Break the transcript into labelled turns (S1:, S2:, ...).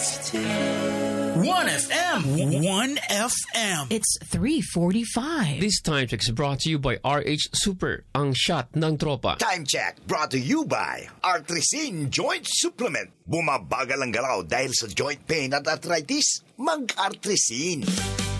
S1: 1FM. 1FM.
S2: It's 3:45.
S3: This time check is brought to you by RH Super, ang shot ng tropa.
S4: Time check brought to you by Artrisin Joint Supplement. Bumabagal ang galaw dahil sa joint pain at arthritis. Mag-Artrisin.